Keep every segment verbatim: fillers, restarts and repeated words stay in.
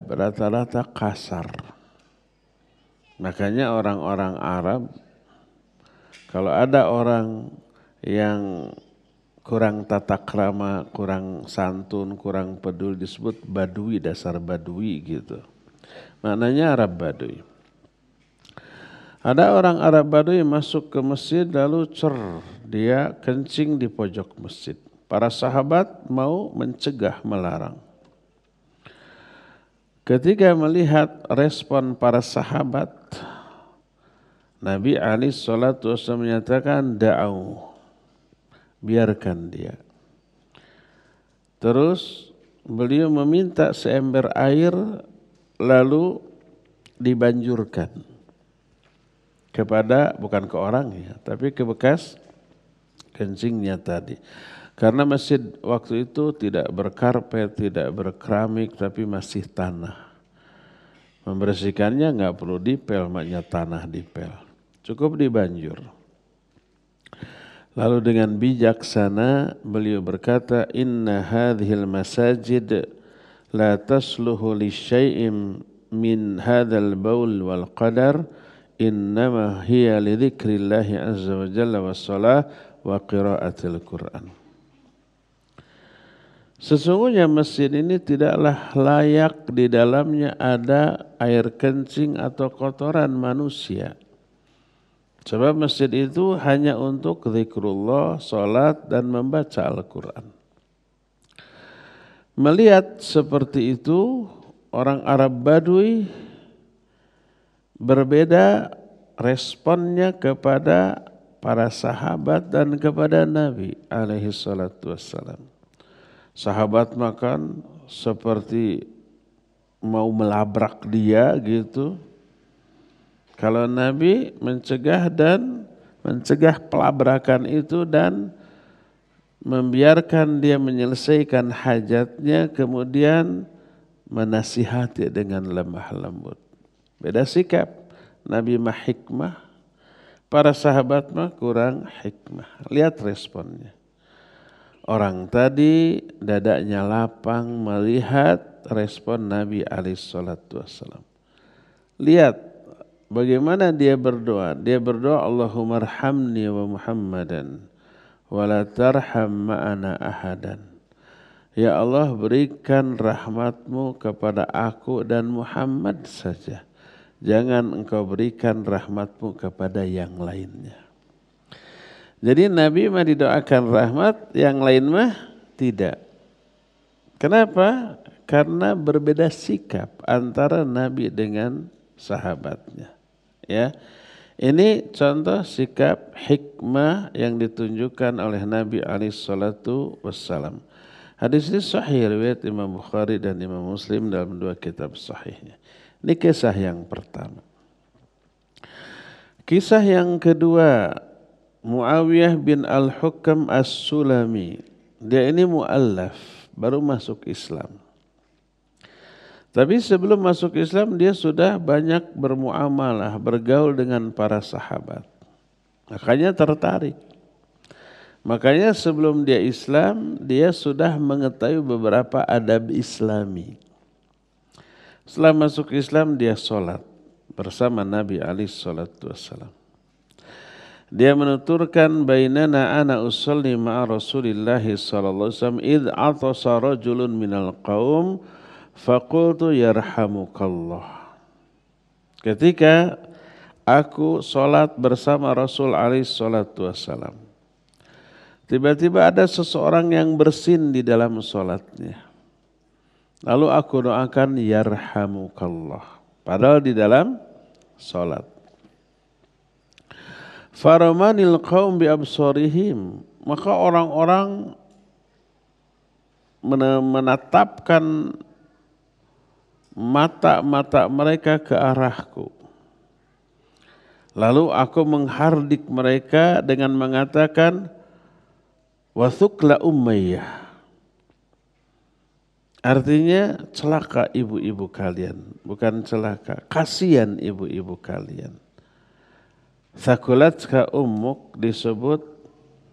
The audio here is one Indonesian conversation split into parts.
rata-rata kasar. Makanya orang-orang Arab, kalau ada orang yang kurang tata krama, kurang santun, kurang peduli, disebut badui, dasar badui gitu. Maknanya Arab badui. Ada orang Arab badui masuk ke masjid lalu cer, dia kencing di pojok masjid. Para sahabat mau mencegah, melarang. Ketika melihat respon para sahabat, Nabi alaihi salatu wasallam menyatakan da'au, biarkan dia. Terus beliau meminta seember air lalu dibanjurkan kepada, bukan ke orangnya, tapi ke bekas kencingnya tadi. Karena masjid waktu itu tidak berkarpet, tidak berkeramik, tapi masih tanah. Membersihkannya nggak perlu dipel, maknya tanah dipel. Cukup dibanjur. Lalu dengan bijaksana beliau berkata, inna hadhil masajid la tasluhu li syai'im min hadzal baul wal qadar, innama hiya li dzikrillahi azza wa jalla was shalah wa qiraatil Qur'an. Sesungguhnya masjid ini tidaklah layak di dalamnya ada air kencing atau kotoran manusia. Sebab masjid itu hanya untuk zikrullah, salat dan membaca Al-Quran. Melihat seperti itu, orang Arab Badui berbeda responnya kepada para sahabat dan kepada Nabi alaihi salatu wassalam. Sahabat makan seperti mau melabrak dia gitu. Kalau Nabi mencegah dan mencegah pelabrakan itu dan membiarkan dia menyelesaikan hajatnya, kemudian menasihati dengan lemah lembut. Beda sikap. Nabi mah hikmah, para sahabat mah kurang hikmah. Lihat responnya. Orang tadi dadanya lapang melihat respon Nabi alaihi salatu wassalam. Lihat bagaimana dia berdoa. Dia berdoa, Allahumma arhamni wa Muhammadan wa la tarham ma'ana ahadan. Ya Allah, berikan rahmatmu kepada aku dan Muhammad saja. Jangan engkau berikan rahmatmu kepada yang lainnya. Jadi Nabi mah didoakan rahmat, yang lain mah tidak. Kenapa? Karena berbeda sikap antara Nabi dengan sahabatnya. Ya, ini contoh sikap hikmah yang ditunjukkan oleh Nabi alaihi salatu wassalam. Hadis ini sahih riwayat Imam Bukhari dan Imam Muslim dalam dua kitab sahihnya. Ini kisah yang pertama. Kisah yang kedua, Muawiyah bin Al-Hukam As-Sulami. Dia ini mu'allaf, baru masuk Islam. Tapi sebelum masuk Islam dia sudah banyak bermuamalah, bergaul dengan para sahabat. Makanya tertarik. Makanya sebelum dia Islam, dia sudah mengetahui beberapa adab Islami. Setelah masuk Islam dia sholat bersama Nabi alaihi salatu wassalam. Dia menuturkan, bainana ana usalli ma'a Rasulillah sallallahu alaihi wasallam id atasa rajulun minal qaum faqultu yarhamukallah. Ketika aku salat bersama Rasul alaihi salatu wasallam, tiba-tiba ada seseorang yang bersin di dalam salatnya. Lalu aku doakan yarhamukallah, padahal di dalam salat. Faramanil qaum bi absarihim, maka orang-orang menatapkan mata-mata mereka ke arahku. Lalu aku menghardik mereka dengan mengatakan, wathukla Umayyah. Artinya celaka ibu-ibu kalian, bukan celaka, kasihan ibu-ibu kalian. Thakulatka ummuk disebut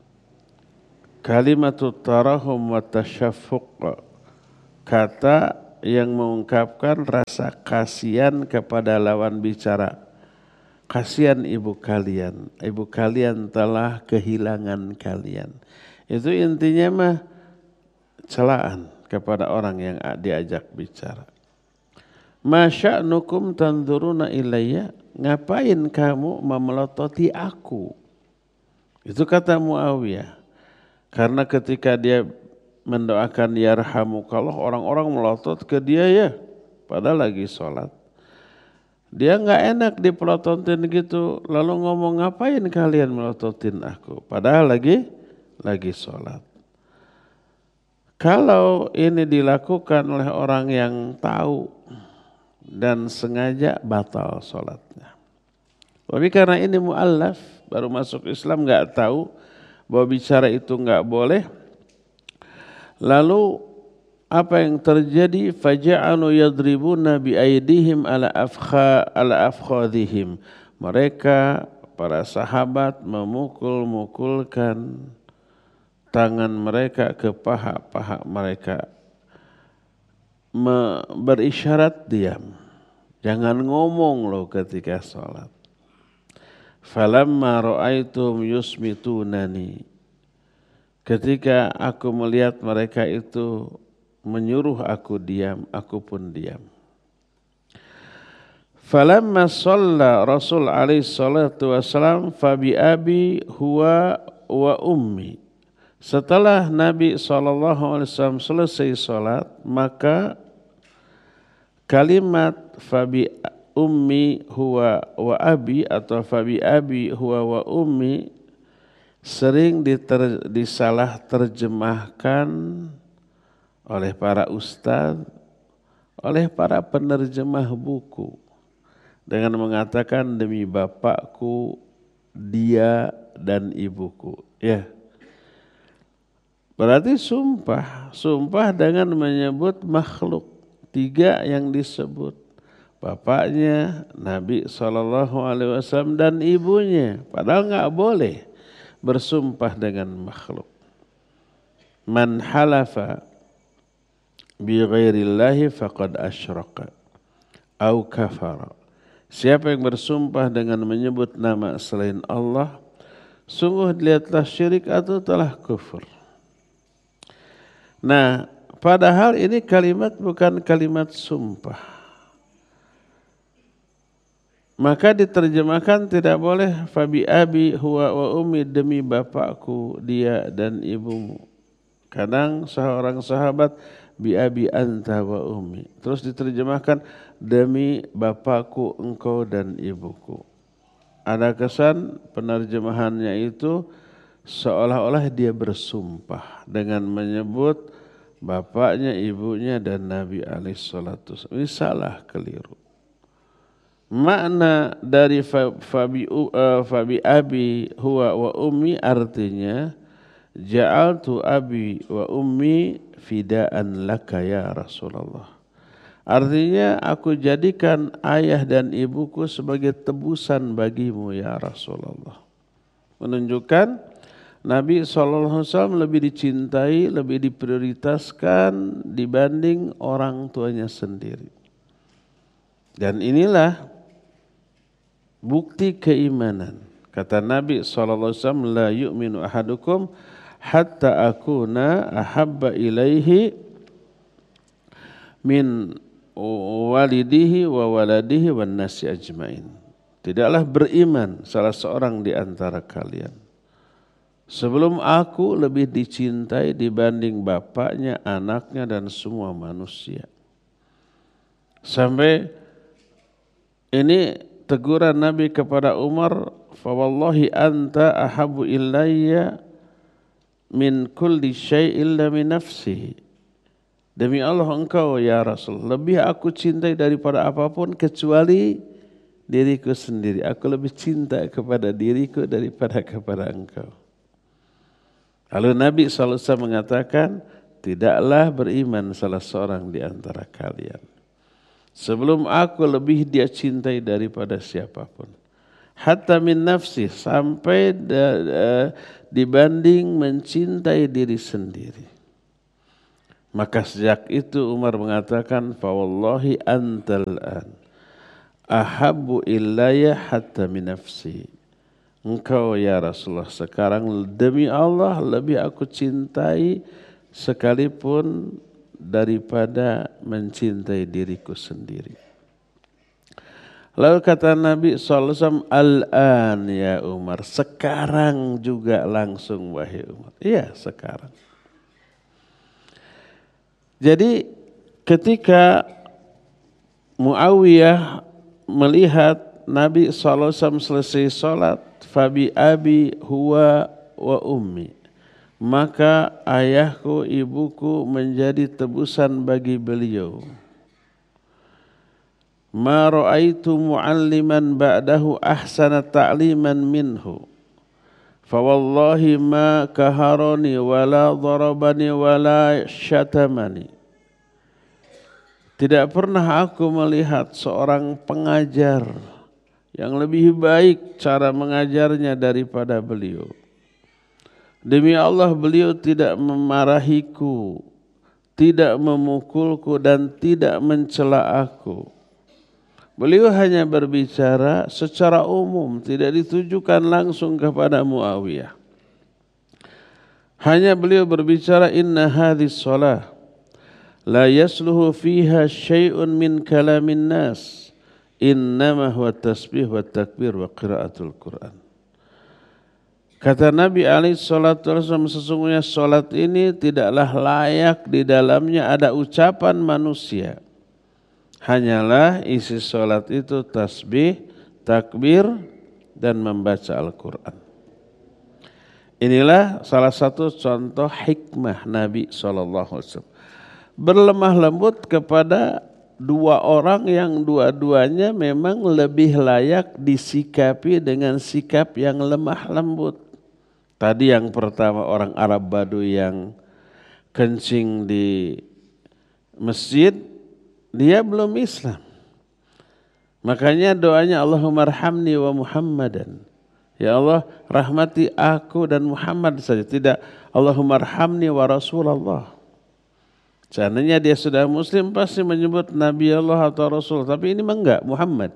kalimatut tarahum wa tasyaffuq, kata yang mengungkapkan rasa kasihan kepada lawan bicara. Kasihan ibu kalian, ibu kalian telah kehilangan kalian. Itu intinya mah celaan kepada orang yang diajak bicara. Masya'nukum tanzuruna ilayya, ngapain kamu memelototi aku? Itu kata Muawiyah. Karena ketika dia mendoakan yarhamukallah, orang-orang melotot ke dia ya, padahal lagi sholat. Dia nggak enak dipelototin gitu, lalu ngomong ngapain kalian melototin aku? Padahal lagi lagi sholat. Kalau ini dilakukan oleh orang yang tahu dan sengaja, batal sholatnya. Tapi karena ini mu'allaf, baru masuk Islam, nggak tahu bahwa bicara itu nggak boleh. Lalu apa yang terjadi? Faja'alu yadribuna bi aydihim ala afkha ala afkhadhihim. Mereka para sahabat memukul-mukulkan tangan mereka ke paha-paha mereka, Me, berisyarat diam. Jangan ngomong loh ketika sholat. Falamma ra'aitum yusmitunani. Ketika aku melihat mereka itu menyuruh aku diam, aku pun diam. Falamma shalla Rasul alaihi salatu wassalam fabi abi huwa wa ummi. Setelah Nabi sallallahu alaihi wasallam selesai salat, maka kalimat fabi ummi huwa wa abi atau fabi abi huwa wa ummi sering diter, disalah terjemahkan oleh para ustadz, oleh para penerjemah buku dengan mengatakan demi bapakku, dia dan ibuku. Ya, berarti sumpah, sumpah dengan menyebut makhluk. Tiga yang disebut, bapaknya, Nabi shallallahu alaihi wasallam dan ibunya. Padahal nggak boleh bersumpah dengan makhluk. Man halafa bi ghairillahi faqad asyraka au kafara. Siapa yang bersumpah dengan menyebut nama selain Allah, sungguh dia telah syirik atau telah kufur. Nah, padahal ini kalimat bukan kalimat sumpah. Maka diterjemahkan tidak boleh fabi abi huwa wa ummi, demi bapakku, dia dan ibumu. Kadang seorang sahabat bi abi anta wa ummi. Terus diterjemahkan demi bapakku, engkau dan ibuku. Ada kesan penerjemahannya itu seolah-olah dia bersumpah dengan menyebut bapaknya, ibunya dan Nabi alaihi salatu wasallam. Ini salah, keliru. Makna dari fabi, uh, fabi abi huwa wa ummi artinya ja'altu abi wa ummi fidaan laka ya Rasulullah. Artinya aku jadikan ayah dan ibuku sebagai tebusan bagimu ya Rasulullah. Menunjukkan Nabi shallallahu alaihi wasallam lebih dicintai, lebih diprioritaskan dibanding orang tuanya sendiri. Dan inilah bukti keimanan. Kata Nabi shallallahu alaihi wasallam, la yu'minu ahadukum hatta akuna ahabba ilaihi min walidihi wa waladihi wan nasi ajmain. Tidaklah beriman salah seorang di antara kalian sebelum aku lebih dicintai dibanding bapaknya, anaknya dan semua manusia. Sampai ini teguran Nabi kepada Umar, fa wallahi anta ahabbu ilayya min kulli syai'in illa min nafsihi. Demi Allah engkau ya Rasul lebih aku cintai daripada apapun kecuali diriku sendiri. Aku lebih cinta kepada diriku daripada kepada engkau. Lalu Nabi shallallahu alaihi wasallam mengatakan, tidaklah beriman salah seorang di antara kalian sebelum aku lebih dia cintai daripada siapapun. Hatta min nafsi, sampai da, da, dibanding mencintai diri sendiri. Maka sejak itu Umar mengatakan, fa wallahi antal an ahabbu ilayya hatta min nafsi. Engkau ya Rasulullah sekarang demi Allah lebih aku cintai sekalipun daripada mencintai diriku sendiri. Lalu kata Nabi shallallahu alaihi wasallam, al-an ya Umar, sekarang juga langsung wahai Umar. Iya sekarang. Jadi ketika Muawiyah melihat Nabi shallallahu alaihi wasallam selesai sholat, fabi abi huwa wa ummi, maka ayahku ibuku menjadi tebusan bagi beliau. Ma ra'aitu mu'alliman ba'dahu ahsana ta'liman minhu. Fa wallahi ma kaharani wala darabani wala syatamani. Tidak pernah aku melihat seorang pengajar yang lebih baik cara mengajarnya daripada beliau. Demi Allah beliau tidak memarahiku, tidak memukulku dan tidak mencela aku. Beliau hanya berbicara secara umum, tidak ditujukan langsung kepada Muawiyah. Hanya beliau berbicara, inna hadhis shalah la yasluhu fiha syai'un min kalamin nas, innama huwa tasbih wa takbir wa qiraatul Quran. Kata Nabi alaihi salatu wasallam, sesungguhnya salat ini tidaklah layak di dalamnya ada ucapan manusia. Hanyalah isi salat itu tasbih, takbir dan membaca Al-Quran. Inilah salah satu contoh hikmah Nabi shallallahu alaihi wasallam. Berlemah lembut kepada dua orang yang dua-duanya memang lebih layak disikapi dengan sikap yang lemah lembut. Tadi yang pertama orang Arab Baduy yang kencing di masjid, dia belum Islam. Makanya doanya Allahumma arhamni wa Muhammadan. Ya Allah rahmati aku dan Muhammad saja. Tidak Allahumma arhamni wa Rasulullah. Seandainya dia sudah Muslim pasti menyebut Nabi Allah atau Rasul. Tapi ini enggak, Muhammad.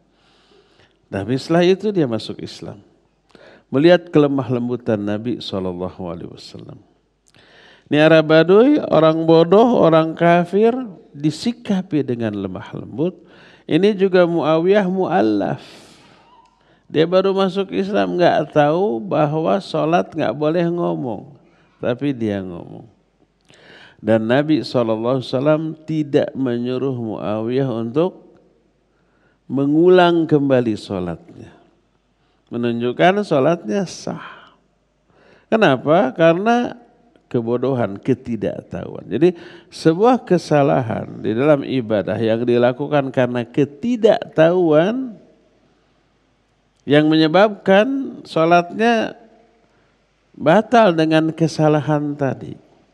Tapi setelah itu dia masuk Islam. Melihat kelemah lembutan Nabi shallallahu alaihi wasallam. Ini Arab Baduy, orang bodoh, orang kafir disikapi dengan lemah lembut. Ini juga Muawiyah mu'allaf. Dia baru masuk Islam, enggak tahu bahwa sholat enggak boleh ngomong. Tapi dia ngomong. Dan Nabi shallallahu alaihi wasallam tidak menyuruh Muawiyah untuk mengulang kembali sholatnya. Menunjukkan sholatnya sah. Kenapa? Karena kebodohan, ketidaktahuan. Jadi sebuah kesalahan di dalam ibadah yang dilakukan karena ketidaktahuan yang menyebabkan sholatnya batal dengan kesalahan tadi.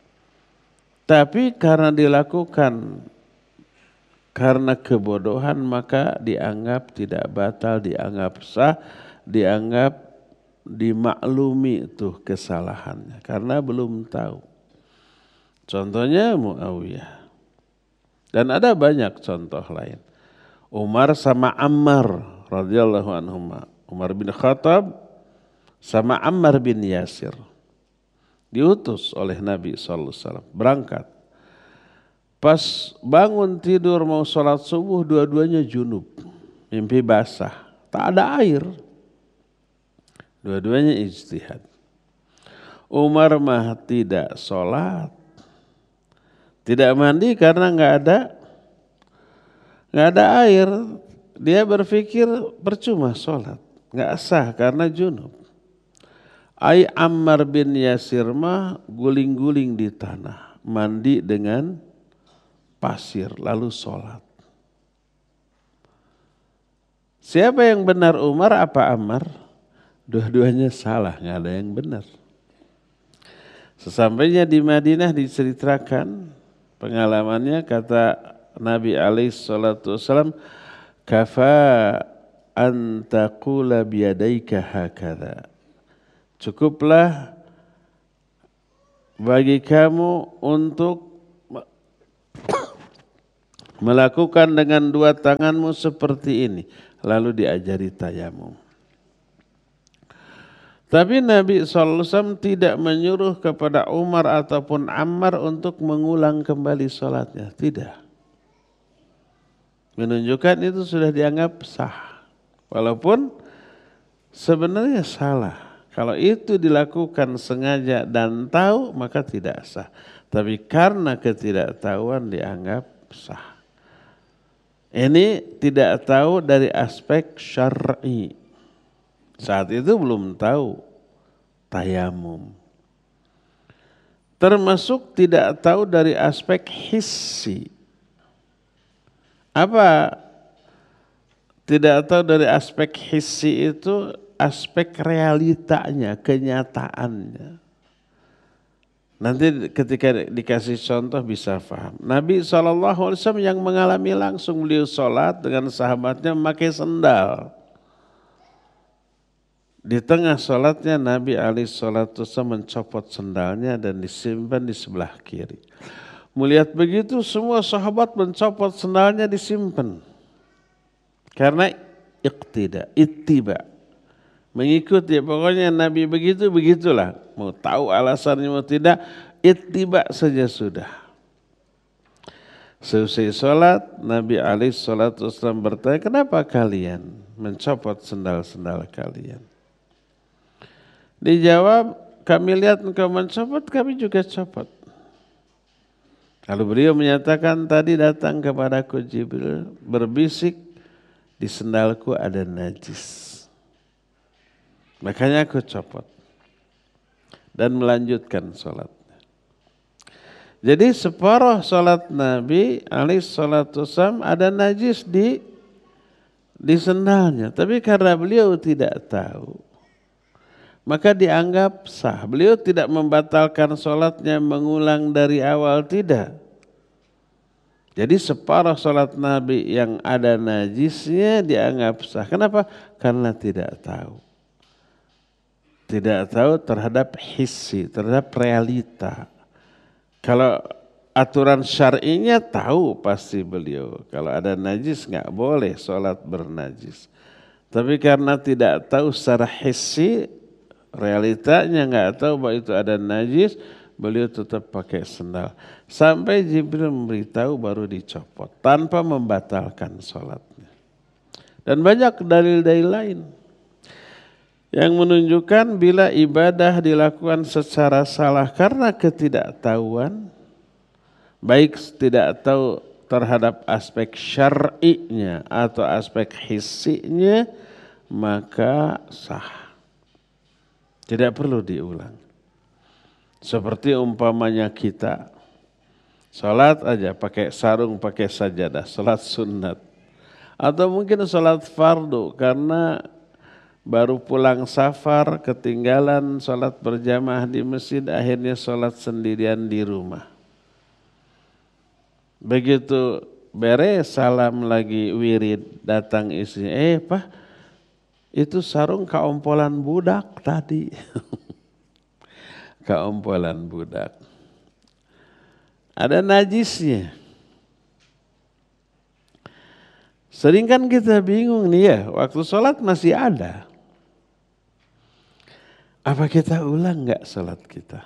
Tapi karena dilakukan karena kebodohan maka dianggap tidak batal, dianggap sah, dianggap dimaklumi itu kesalahannya karena belum tahu. Contohnya Muawiyah. Dan ada banyak contoh lain. Umar sama Ammar radhiyallahu anhuma. Umar bin Khattab sama Ammar bin Yasir. Diutus oleh Nabi shallallahu alaihi wasallam berangkat. Pas bangun tidur mau sholat subuh dua-duanya junub. Mimpi basah. Tak ada air. Dua-duanya ijtihad. Umar mah tidak sholat. Tidak mandi karena enggak ada enggak ada air. Dia berpikir percuma sholat. Enggak sah karena junub. Ai Ammar bin Yasir mah guling-guling di tanah. Mandi dengan pasir lalu sholat. Siapa yang benar, Umar apa Ammar? Dua-duanya salah, nggak ada yang benar. Sesampainya di Madinah diceritakan pengalamannya, kata Nabi alaihi salatu wasallam, kafa an taqula biyadaika hakadha. Cukuplah bagi kamu untuk Melakukan dengan dua tanganmu seperti ini. Lalu diajari tayamum. Tapi Nabi shallallahu alaihi wasallam tidak menyuruh kepada Umar ataupun Ammar untuk mengulang kembali sholatnya. Tidak. Menunjukkan itu sudah dianggap sah. Walaupun sebenarnya salah. Kalau itu dilakukan sengaja dan tahu maka tidak sah. Tapi karena ketidaktahuan dianggap sah. Ini tidak tahu dari aspek syar'i. Saat itu belum tahu tayamum. Termasuk tidak tahu dari aspek hissi. Apa tidak tahu dari aspek hissi itu? Aspek realitanya, kenyataannya. Nanti ketika dikasih contoh bisa paham. Nabi shallallahu alaihi wasallam yang mengalami langsung, beliau sholat dengan sahabatnya memakai sendal. Di tengah sholatnya Nabi alaihi salatu wasallam mencopot sendalnya dan disimpan di sebelah kiri. Melihat begitu semua sahabat mencopot sendalnya disimpan. Karena iqtida, ittiba. Mengikuti, pokoknya Nabi begitu, begitulah. Mau tahu alasannya mau tidak, ittiba saja sudah. Selesai sholat, Nabi alaihi salatu wasallam bertanya, kenapa kalian mencopot sendal-sendal kalian? Dijawab, kami lihat engkau mencopot, kami juga copot. Lalu beliau menyatakan, tadi datang kepadaku Jibril, berbisik, di sendalku ada najis. Makanya aku copot dan melanjutkan sholatnya. Jadi separuh sholat Nabi alaihi salatu wasallam ada najis di di sendalnya. Tapi karena beliau tidak tahu, maka dianggap sah. Beliau tidak membatalkan sholatnya, mengulang dari awal, tidak. Jadi separuh sholat Nabi yang ada najisnya dianggap sah. Kenapa? Karena tidak tahu. Tidak tahu terhadap hissi, terhadap realita. Kalau aturan syar'inya tahu pasti beliau. Kalau ada najis nggak boleh sholat bernajis. Tapi karena tidak tahu secara hissi, realitanya nggak tahu bahwa itu ada najis, beliau tetap pakai sendal. Sampai Jibril memberitahu baru dicopot, tanpa membatalkan sholatnya. Dan banyak dalil-dalil lain yang menunjukkan bila ibadah dilakukan secara salah karena ketidaktahuan, baik tidak tahu terhadap aspek syar'inya atau aspek hissinya, maka sah. Tidak perlu diulang. Seperti umpamanya kita sholat aja pakai sarung, pakai sajadah, sholat sunat. Atau mungkin sholat fardu karena baru pulang safar, ketinggalan sholat berjamaah di masjid, akhirnya sholat sendirian di rumah. Begitu beres salam lagi wirid, datang istrinya, eh Pak, itu sarung kaompolan budak tadi. Kaompolan budak. Ada najisnya. Sering kan kita bingung nih ya, waktu sholat masih ada. Apa kita ulang enggak salat kita?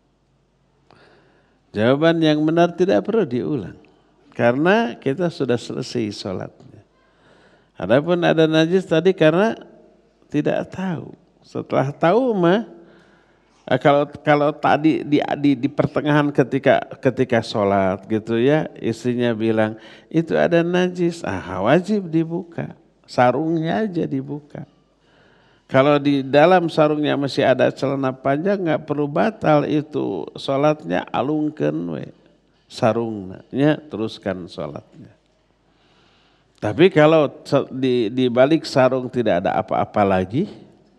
Jawaban yang benar tidak perlu diulang. Karena kita sudah selesai salatnya. Adapun ada najis tadi karena tidak tahu. Setelah tahu mah, kalau kalau tadi di, di di pertengahan ketika ketika salat gitu ya, istrinya bilang, "Itu ada najis." Ah, wajib dibuka. Sarungnya aja dibuka. Kalau di dalam sarungnya masih ada celana panjang, nggak perlu batal itu sholatnya, alungkeun we sarungnya, teruskan sholatnya. Tapi kalau di, di balik sarung tidak ada apa-apa lagi,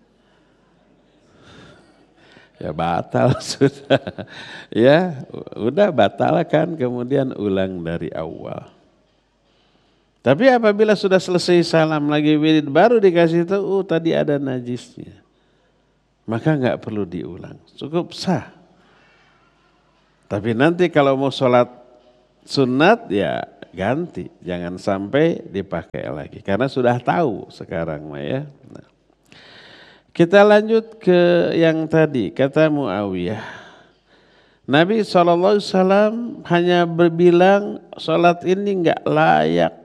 ya batal sudah. Ya udah batalkan, kemudian ulang dari awal. Tapi apabila sudah selesai salam lagi wirid baru dikasih tahu, oh tadi ada najisnya. Maka enggak perlu diulang, cukup sah. Tapi nanti kalau mau sholat sunat ya ganti, jangan sampai dipakai lagi karena sudah tahu sekarang mah ya. Nah. Kita lanjut ke yang tadi, kata Muawiyah. Nabi shallallahu alaihi wasallam hanya berbilang sholat ini enggak layak.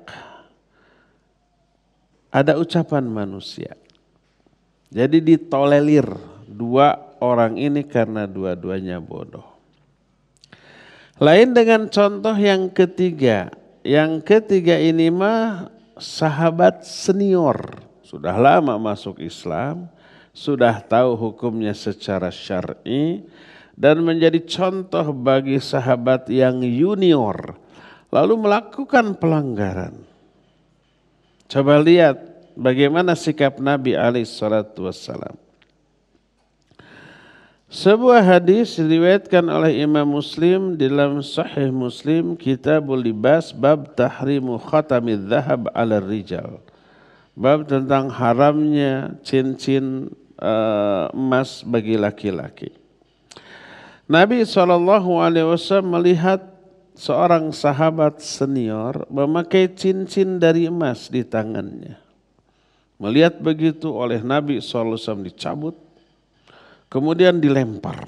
Ada ucapan manusia. Jadi ditolerir dua orang ini karena dua-duanya bodoh. Lain dengan contoh yang ketiga. Yang ketiga ini mah sahabat senior. Sudah lama masuk Islam. Sudah tahu hukumnya secara syar'i dan menjadi contoh bagi sahabat yang junior lalu melakukan pelanggaran. Coba lihat bagaimana sikap Nabi alaihi salatu wassalam. Sebuah hadis diriwayatkan oleh Imam Muslim dalam Sahih Muslim Kitabul Libas bab tahrimu khatamidz dzahab 'ala rijal. Bab tentang haramnya cincin emas bagi laki-laki. Nabi shallallahu alaihi wasallam melihat seorang sahabat senior memakai cincin dari emas di tangannya. Melihat begitu oleh Nabi shallallahu alaihi wasallam dicabut, kemudian dilempar.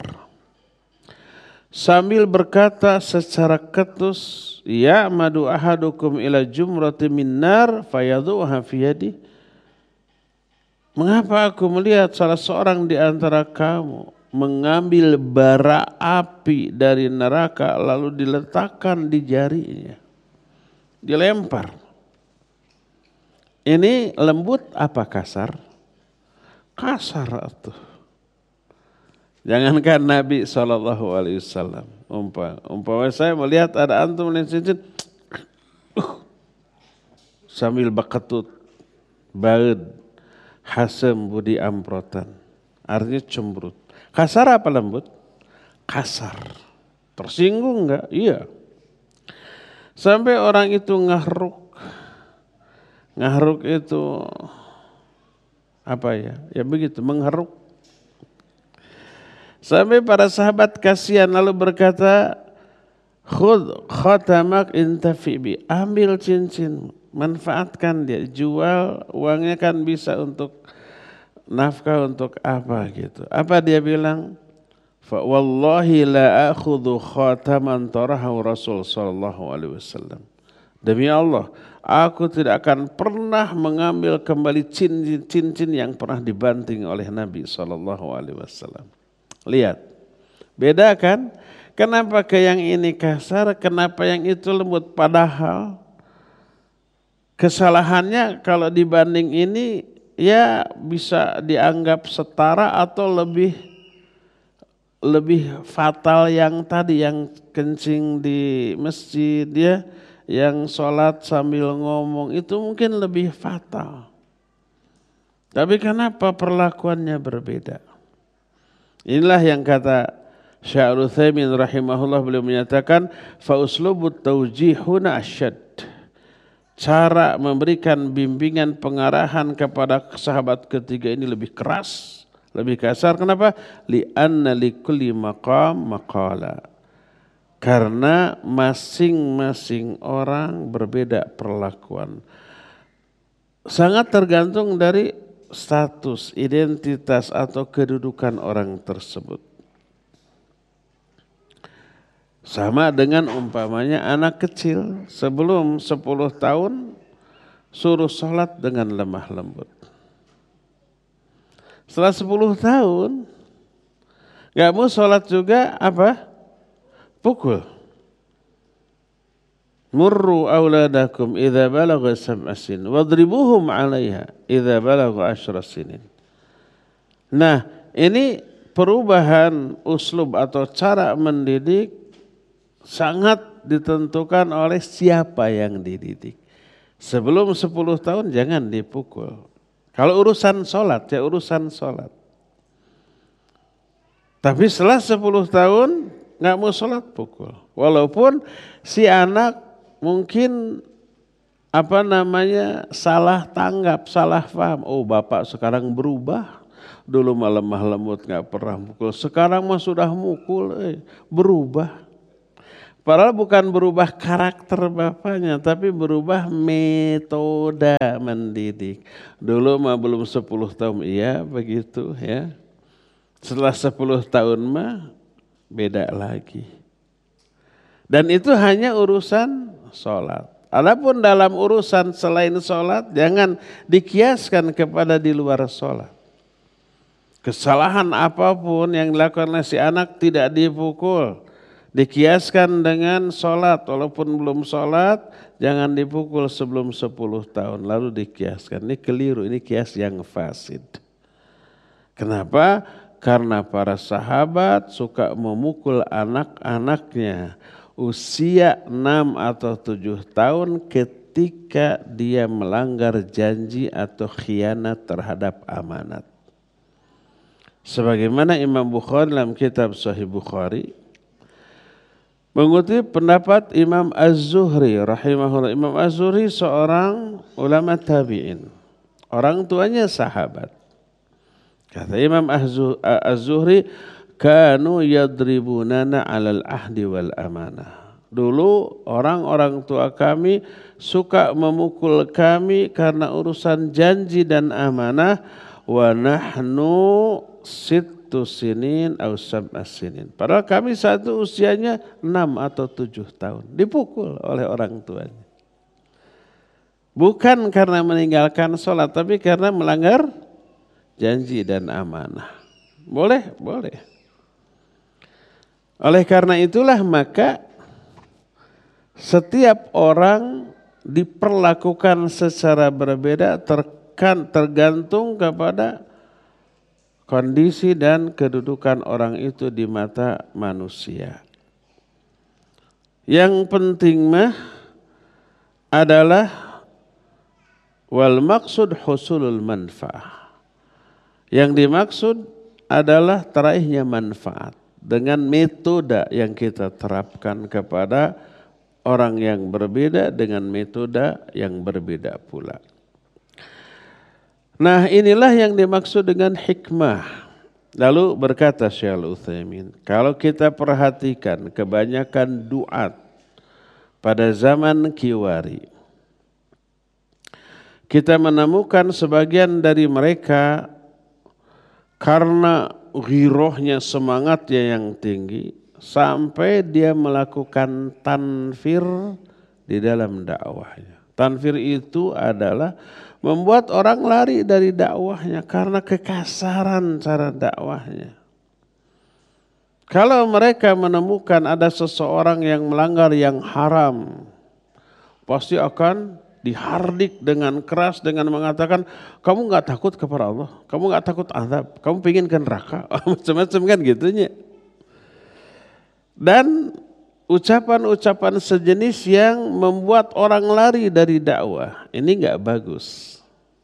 Sambil berkata secara ketus, ya madu ahadukum ila jumrati min nar fayadhuha fi yadihi. Mengapa aku melihat salah seorang di antara kamu mengambil bara api dari neraka lalu diletakkan di jarinya. Dilempar. Ini lembut apa kasar? Kasar atuh. Jangankan Nabi shallallahu alaihi wasallam. Umpama, umpama saya melihat ada antum yang cincin, uh, sambil baketut, baud. Hasem budi amprotan, artinya cemberut. Kasar apa lembut? Kasar. Tersinggung enggak? Iya. Sampai orang itu ngahruk. Ngahruk itu apa ya? Ya begitu, mengheruk. Sampai para sahabat kasihan lalu berkata, khudh khatamak intafi bi, ambil cincin. Manfaatkan dia, jual, uangnya kan bisa untuk nafkah untuk apa gitu. Apa dia bilang? Fa wallahi la akhudhu khataman tarahu Rasul sallallahu alaihi wasallam. Demi Allah, aku tidak akan pernah mengambil kembali cincin-cincin yang pernah dibanting oleh Nabi sallallahu alaihi wasallam. Lihat. Beda kan? Kenapa ke yang ini kasar, kenapa yang itu lembut, padahal kesalahannya kalau dibanding ini ya bisa dianggap setara atau lebih lebih fatal yang tadi yang kencing di masjid ya, yang sholat sambil ngomong itu mungkin lebih fatal. Tapi kenapa perlakuannya berbeda? Inilah yang kata Syekh Utsaimin rahimahullah, beliau menyatakan fa uslubut tawjihuna asyad. Cara memberikan bimbingan pengarahan kepada sahabat ketiga ini lebih keras, lebih kasar. Kenapa? Li'anna likulli maqam maqala. Karena masing-masing orang berbeda perlakuan. Sangat tergantung dari status, identitas atau kedudukan orang tersebut. Sama dengan umpamanya anak kecil sebelum sepuluh tahun suruh sholat dengan lemah lembut. Setelah sepuluh tahun gak mau sholat juga apa? Pukul. Murru auladakum idza balagha sab'a sin wadribuhum 'alaiha idza balagha asyra sinin. Nah, ini perubahan uslub atau cara mendidik sangat ditentukan oleh siapa yang dididik. Sebelum sepuluh tahun jangan dipukul. Kalau urusan sholat, ya urusan sholat. Tapi setelah sepuluh tahun gak mau sholat, pukul. Walaupun si anak mungkin apa namanya salah tanggap, salah paham. Oh bapak sekarang berubah. Dulu mah lemah lembut gak pernah mukul. Sekarang mah sudah mukul, eh, berubah. Padahal bukan berubah karakter bapaknya, tapi berubah metode mendidik. Dulu mah belum sepuluh tahun, iya begitu ya. Setelah sepuluh tahun mah beda lagi. Dan itu hanya urusan sholat. Adapun dalam urusan selain sholat, jangan dikiaskan kepada di luar sholat. Kesalahan apapun yang dilakukan oleh si anak tidak dipukul. Dikiaskan dengan sholat, walaupun belum sholat, jangan dipukul sebelum sepuluh tahun, lalu dikiaskan. Ini keliru, ini kias yang fasid. Kenapa? Karena para sahabat suka memukul anak-anaknya usia enam atau tujuh tahun ketika dia melanggar janji atau khianat terhadap amanat. Sebagaimana Imam Bukhari dalam kitab Sahih Bukhari mengutip pendapat Imam Az-Zuhri rahimahullah. Imam Az-Zuhri seorang ulama tabi'in. Orang tuanya sahabat. Kata Imam Az-Zuhri, kanu yadribunana 'alal ahdi wal amanah. Dulu orang-orang tua kami suka memukul kami karena urusan janji dan amanah. Wa nahnu sit sinin atau sab'as sinin. Padahal kami satu usianya enam atau tujuh tahun. Dipukul oleh orang tuanya. Bukan karena meninggalkan sholat, tapi karena melanggar janji dan amanah. Boleh? Boleh. Oleh karena itulah maka setiap orang diperlakukan secara berbeda terkan, tergantung kepada kondisi dan kedudukan orang itu di mata manusia. Yang penting mah adalah wal maksud husulul manfaah. Yang dimaksud adalah teraihnya manfaat dengan metode yang kita terapkan kepada orang yang berbeda dengan metode yang berbeda pula. Nah, inilah yang dimaksud dengan hikmah. Lalu berkata Syekh Al-Utsaimin, kalau kita perhatikan kebanyakan duat pada zaman Kiwari, kita menemukan sebagian dari mereka karena ghirohnya, semangatnya yang tinggi, sampai dia melakukan tanfir di dalam dakwahnya. Tanfir itu adalah membuat orang lari dari dakwahnya karena kekasaran cara dakwahnya. Kalau mereka menemukan ada seseorang yang melanggar yang haram, pasti akan dihardik dengan keras dengan mengatakan, kamu nggak takut kepada Allah, kamu nggak takut azab, kamu pengen ke neraka, macam-macam kan gitunya. Dan ucapan-ucapan sejenis yang membuat orang lari dari dakwah, ini nggak bagus.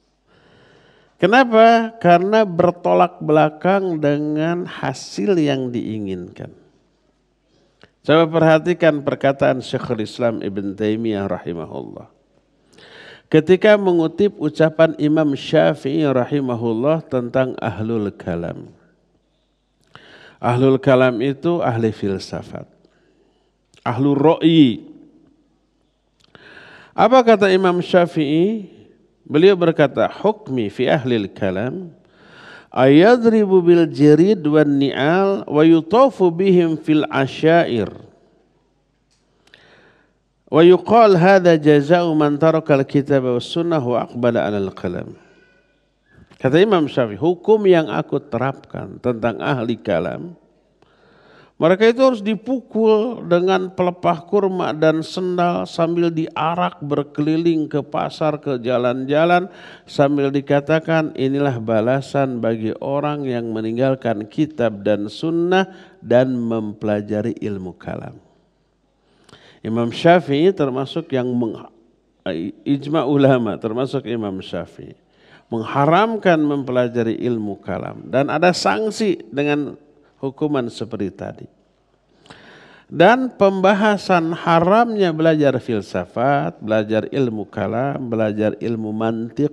Kenapa? Karena bertolak belakang dengan hasil yang diinginkan. Coba perhatikan perkataan Syekhul Islam Ibn Taimiyah rahimahullah. Ketika mengutip ucapan Imam Syafi'i rahimahullah tentang ahlul kalam. Ahlul kalam itu ahli filsafat. Ahlul ro'i. Apa kata Imam Syafi'i? Beliau berkata, hukmi fi ahlil kalam ayadribu bil jarid wan ni'al wa yutafu bihim fil asyair wa yuqal hadha jaza'u man taraka al-kitab was sunnah wa aqbala 'ala al-kalam. Kata Imam Syafi'i, hukum yang aku terapkan tentang ahli kalam, mereka itu harus dipukul dengan pelepah kurma dan sendal sambil diarak berkeliling ke pasar, ke jalan-jalan sambil dikatakan inilah balasan bagi orang yang meninggalkan kitab dan sunnah dan mempelajari ilmu kalam. Imam Syafi'i termasuk yang meng, ijma ulama termasuk Imam Syafi'i mengharamkan mempelajari ilmu kalam dan ada sanksi dengan hukuman seperti tadi. Dan pembahasan haramnya belajar filsafat, belajar ilmu kalam, belajar ilmu mantiq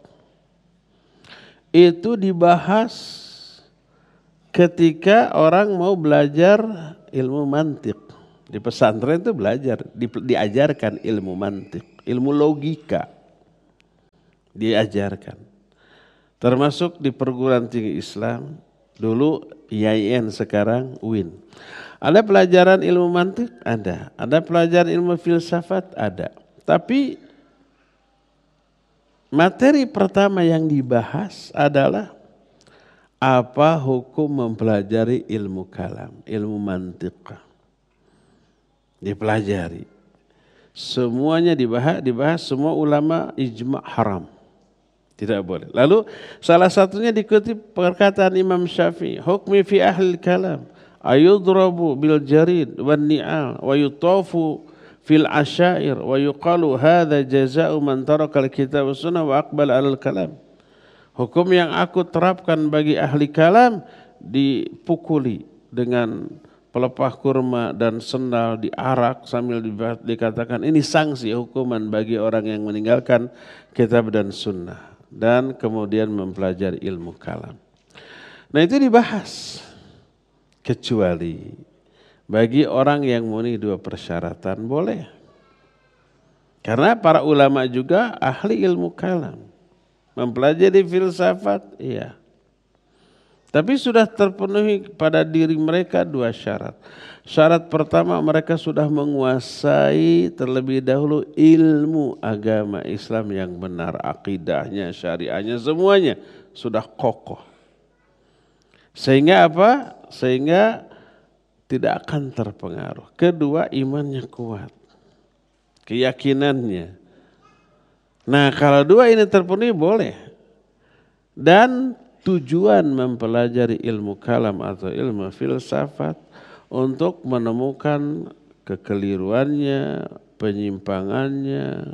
itu dibahas ketika orang mau belajar ilmu mantiq. Di pesantren itu belajar, di, diajarkan ilmu mantik, ilmu logika. Diajarkan. Termasuk di perguruan tinggi Islam, dulu I A I N, sekarang U I N. Ada pelajaran ilmu mantik? Ada. Ada pelajaran ilmu filsafat? Ada. Tapi materi pertama yang dibahas adalah apa hukum mempelajari ilmu kalam, ilmu mantik. Dipelajari. Semuanya dibahas, dibahas semua ulama ijma' haram. Tidak boleh. Lalu salah satunya dikutip perkataan Imam Syafi'i, hukmi fi ahli kalam ayudrabu bil jarid wan ni'al wa yutafu fil asyair wa yuqalu hadza jazaa'u man taraka al kitab was sunnah wa aqbal al kalam. Hukum yang aku terapkan bagi ahli kalam, dipukuli dengan pelepah kurma dan sendal, diarak sambil dikatakan ini sanksi hukuman bagi orang yang meninggalkan kitab dan sunnah dan kemudian mempelajari ilmu kalam. Nah itu dibahas, kecuali bagi orang yang memenuhi dua persyaratan boleh. Karena para ulama juga ahli ilmu kalam. Mempelajari filsafat, iya. Tapi sudah terpenuhi pada diri mereka dua syarat. Syarat pertama, mereka sudah menguasai terlebih dahulu ilmu agama Islam yang benar, akidahnya, syariahnya, semuanya sudah kokoh. Sehingga apa? Sehingga tidak akan terpengaruh. Kedua, imannya kuat, keyakinannya. Nah kalau dua ini terpenuhi boleh. Dan tujuan mempelajari ilmu kalam atau ilmu filsafat untuk menemukan kekeliruannya, penyimpangannya,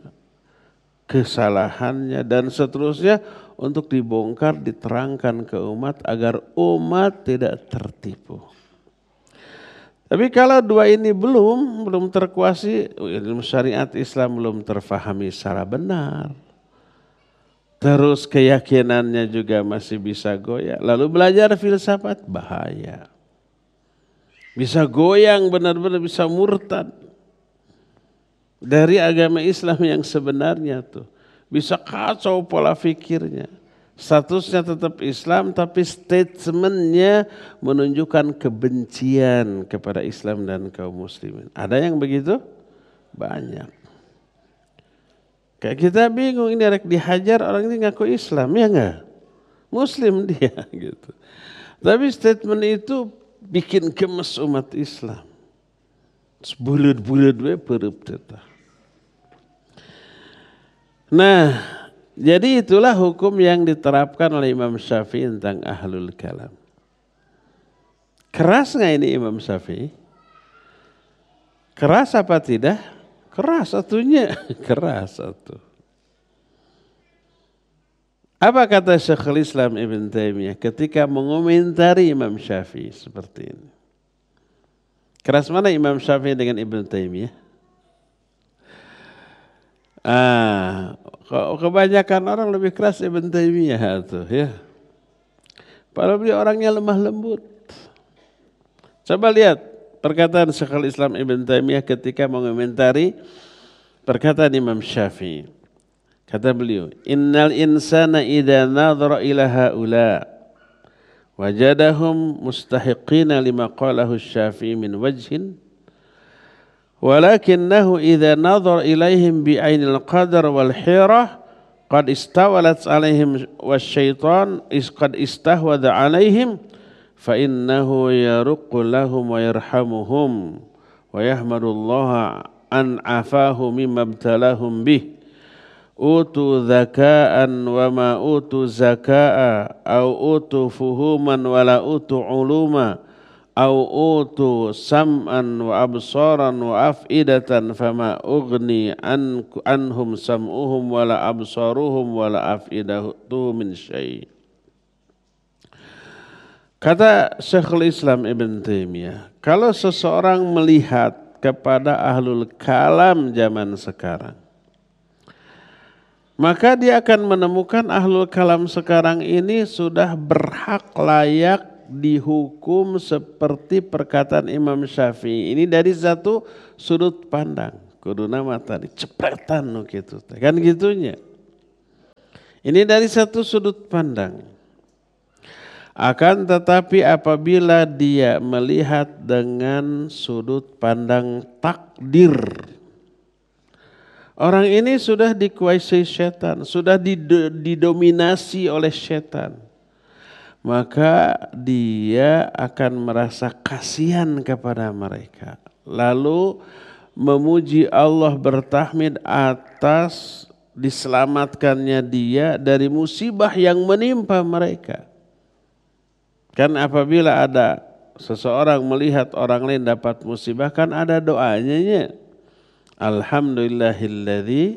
kesalahannya dan seterusnya untuk dibongkar, diterangkan ke umat agar umat tidak tertipu. Tapi kalau dua ini belum belum terkuasai, ilmu syariat Islam belum terfahami secara benar. Terus keyakinannya juga masih bisa goyah. Lalu belajar filsafat bahaya. Bisa goyang benar-benar, bisa murtad dari agama Islam yang sebenarnya tuh. Bisa kacau pola fikirnya. Statusnya tetap Islam tapi statementnya menunjukkan kebencian kepada Islam dan kaum muslimin. Ada yang begitu? Banyak. Kayak kita bingung, ini rek dihajar orang ini ngaku Islam, ya enggak? Muslim dia gitu. Tapi statement itu bikin gemes umat Islam. Bulut-bulut we perep tetah. Nah, jadi itulah hukum yang diterapkan oleh Imam Syafi'i tentang ahlul kalam. Keras nggak ini Imam Syafi'i? Keras apa tidak? Keras satunya, keras satu. Apa kata Syekhul Islam Ibn Taimiyah ketika mengomentari Imam Syafi'i seperti ini? Keras mana Imam Syafi'i dengan Ibn Taimiyah? Ah, kebanyakan orang lebih keras Ibn Taimiyah tuh ya. Padahal beliau orangnya lemah lembut. Coba lihat perkataan Syekhul Islam Ibn Taimiyah ketika mengomentari perkataan Imam Syafi'i. Kata beliau, innal insana idza nadhara ila haula wajadahum mustahiqina lima qalahu Syafi'i min wajhin walakinnahu idza nadhara ilaihim bi ainil qadar wal hirah qad istawalat alaihim wasyaitan is qad istahwadha alaihim fa innahu yaruqqu lahum wa yarhamuhum wa yahmadullaha an afahu mimma ibtalahum bih utu zaka'an wa ma utu zaka'a au utu fuhuman wa la utu uluma au utu sam'an wa absaran wa af'idatan fama ughni an anhum sam'uhum wa la absaruhum wa la af'idatu min syai'. Kata Syekhul Islam Ibn Taimiyah, kalau seseorang melihat kepada ahlul kalam zaman sekarang, maka dia akan menemukan ahlul kalam sekarang ini sudah berhak layak dihukum seperti perkataan Imam Syafi'i. Ini dari satu sudut pandang. Kuduna mata cepretan gitu. Kan gitunya. Ini dari satu sudut pandang. Akan tetapi apabila dia melihat dengan sudut pandang takdir, orang ini sudah dikuasai setan, sudah didominasi oleh setan, maka dia akan merasa kasihan kepada mereka. Lalu memuji Allah, bertahmid atas diselamatkannya dia dari musibah yang menimpa mereka. Kan apabila ada seseorang melihat orang lain dapat musibah, kan ada doanya nya. Alhamdulillahilladzi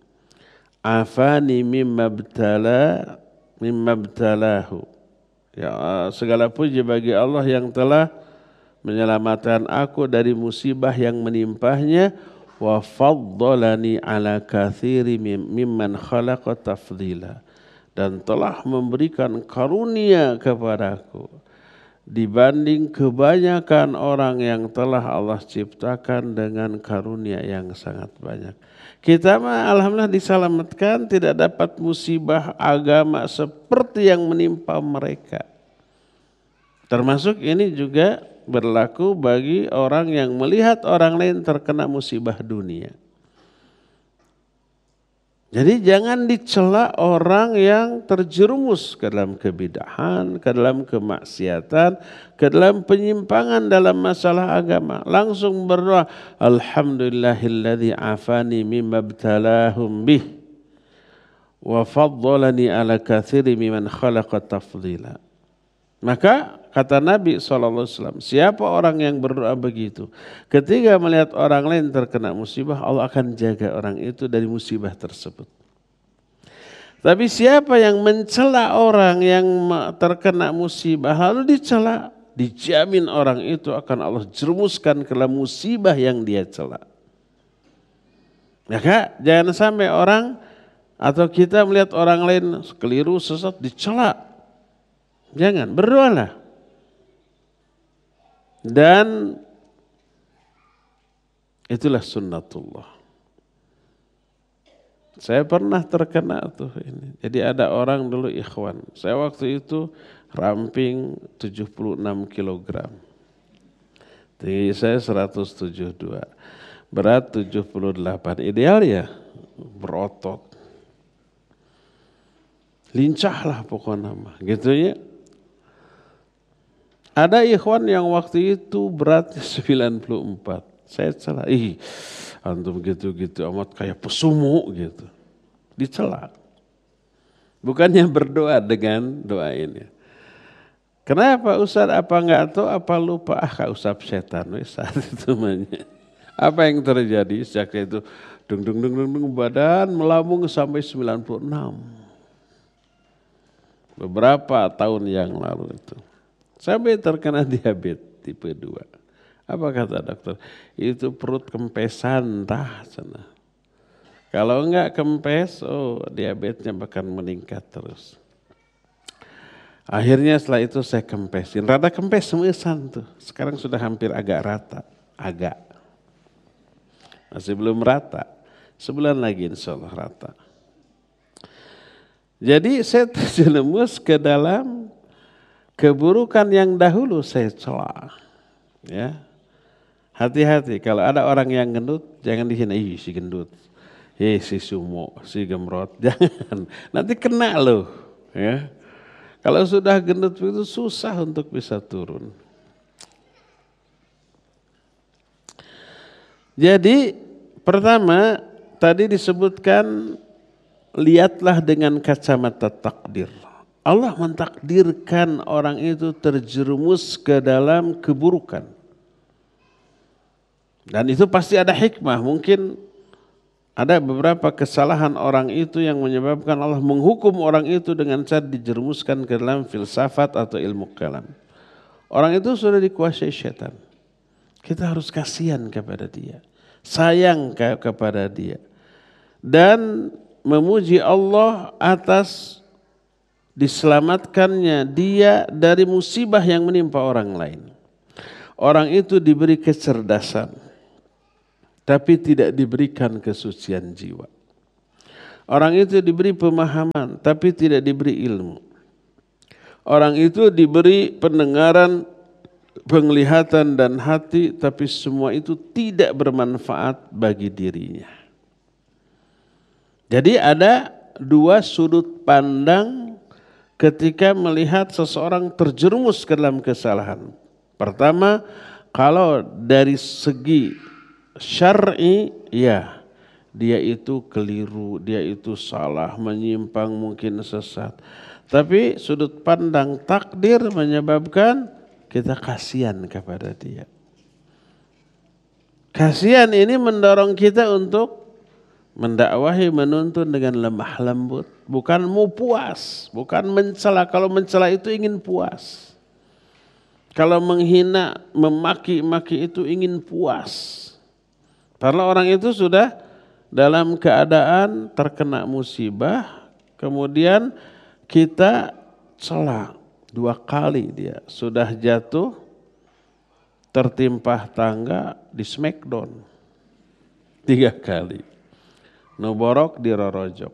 afani mimma btala mimma btalahu. Ya, segala puji bagi Allah yang telah menyelamatkan aku dari musibah yang menimpahnya, wa faddalani ala katsiri mimman khalaqa tafdila, dan telah memberikan karunia kepadaku dibanding kebanyakan orang yang telah Allah ciptakan dengan karunia yang sangat banyak. Kita mah alhamdulillah diselamatkan, tidak dapat musibah agama seperti yang menimpa mereka. Termasuk ini juga berlaku bagi orang yang melihat orang lain terkena musibah dunia. Jadi jangan dicela orang yang terjerumus ke dalam kebidahan, ke dalam kemaksiatan, ke dalam penyimpangan dalam masalah agama. Langsung berdoa, Alhamdulillahilladzi afani mimma btalahum bih wa faddalani ala katsiri mimman khalaqa tafdila. Maka kata Nabi shallallahu alaihi wasallam, siapa orang yang berdoa begitu, ketika melihat orang lain terkena musibah, Allah akan jaga orang itu dari musibah tersebut. Tapi siapa yang mencela orang yang terkena musibah lalu dicela, dijamin orang itu akan Allah jerumuskan ke dalam musibah yang dia cela. Maka jangan sampai orang atau kita melihat orang lain keliru, sesat, dicela. Jangan, berdoalah. Dan itulah sunnatullah. Saya pernah terkena tuh ini. Jadi ada orang dulu ikhwan. Saya waktu itu ramping tujuh puluh enam kilogram. Tinggi saya seratus tujuh puluh dua. Berat tujuh puluh delapan. Ideal ya, berotot. Lincahlah pokoknya mah, gitu ya. Ada ikhwan yang waktu itu beratnya sembilan puluh empat. Saya celah, ih antum gitu-gitu amat kayak pesumu gitu. Dicela. Bukannya berdoa dengan doa ini. Kenapa Ustaz, apa enggak tahu, apa lupa, ah kak usap setan saat itu namanya. Apa yang terjadi sejak itu dung dung dung dung badan melambung sampai sembilan puluh enam. Beberapa tahun yang lalu itu. Sampai terkena diabetes tipe dua. Apa kata dokter? Itu perut kempesan dah sana. Kalau enggak kempes, oh diabetesnya bahkan meningkat terus. Akhirnya setelah itu saya kempesin. Rada kempes semesan tuh. Sekarang sudah hampir agak rata. Agak. Masih belum rata. Sebulan lagi insya Allah rata. Jadi saya terjerumus ke dalam keburukan yang dahulu saya cela. Ya. Hati-hati kalau ada orang yang gendut, jangan dihina, ih si gendut. Eh si sumo, si gemrot. Jangan. Nanti kena loh, ya. Kalau sudah gendut itu susah untuk bisa turun. Jadi pertama tadi disebutkan lihatlah dengan kacamata takdir. Allah mentakdirkan orang itu terjerumus ke dalam keburukan. Dan itu pasti ada hikmah. Mungkin ada beberapa kesalahan orang itu yang menyebabkan Allah menghukum orang itu dengan cara dijerumuskan ke dalam filsafat atau ilmu kalam. Orang itu sudah dikuasai syaitan. Kita harus kasihan kepada dia. Sayang ke- kepada dia. Dan memuji Allah atas diselamatkannya dia dari musibah yang menimpa orang lain. Orang itu diberi kecerdasan, tapi tidak diberikan kesucian jiwa. Orang itu diberi pemahaman, tapi tidak diberi ilmu. Orang itu diberi pendengaran, penglihatan dan hati, tapi semua itu tidak bermanfaat bagi dirinya. Jadi ada dua sudut pandang ketika melihat seseorang terjerumus ke dalam kesalahan. Pertama, kalau dari segi syar'i, ya dia itu keliru, dia itu salah, menyimpang, mungkin sesat. Tapi sudut pandang takdir menyebabkan kita kasihan kepada dia. Kasihan ini mendorong kita untuk mendakwahi, menuntun dengan lemah lembut, bukan mau puas, bukan mencela. Kalau mencela itu ingin puas. Kalau menghina, memaki-maki itu ingin puas. Karena orang itu sudah dalam keadaan terkena musibah, kemudian kita cela dua kali dia sudah jatuh, tertimpa tangga, di smackdown tiga kali. Nuborok dirorojok.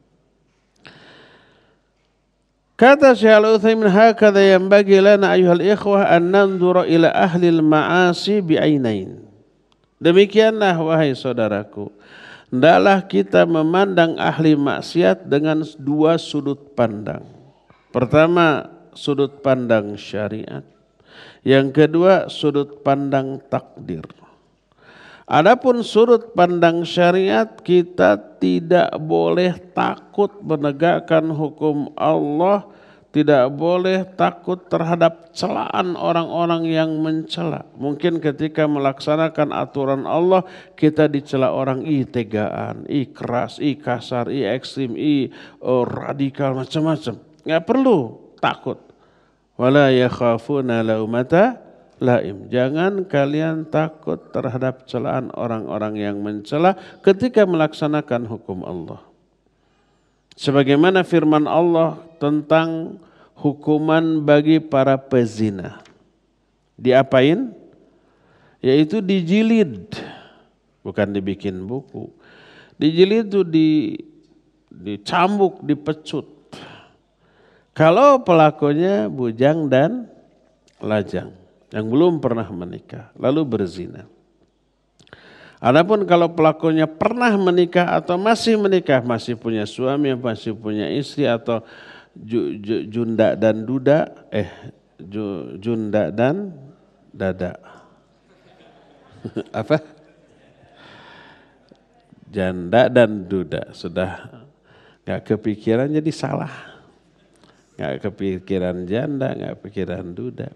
Kata Syekh Al-Utsaimin, hakadha yanbaghi lana ayyuhal ikhwah an nanzura ila ahli al-ma'asi bi'ainain. Demikianlah wahai saudaraku, hendaklah kita memandang ahli maksiat dengan dua sudut pandang. Pertama, sudut pandang syariat. Yang kedua, sudut pandang takdir. Adapun sudut pandang syariat, kita tidak boleh takut menegakkan hukum Allah, tidak boleh takut terhadap celaan orang-orang yang mencela. Mungkin ketika melaksanakan aturan Allah, kita dicela orang, ih tegaan, ih keras, ih kasar, ih ekstrim, ih oh, radikal, macam-macam. Nggak perlu takut. Wala yakhafuna laumata laim. Jangan kalian takut terhadap celaan orang-orang yang mencela ketika melaksanakan hukum Allah. Sebagaimana firman Allah tentang hukuman bagi para pezina. Diapain? Yaitu dijilid. Bukan dibikin buku. Dijilid itu di, dicambuk, dipecut. Kalau pelakunya bujang dan lajang yang belum pernah menikah, lalu berzina. Adapun kalau pelakunya pernah menikah atau masih menikah, masih punya suami, masih punya istri, atau ju, ju, junda dan duda, eh ju, junda dan dada. Apa? Janda dan duda. Sudah gak kepikiran jadi salah. Gak kepikiran janda, gak kepikiran duda.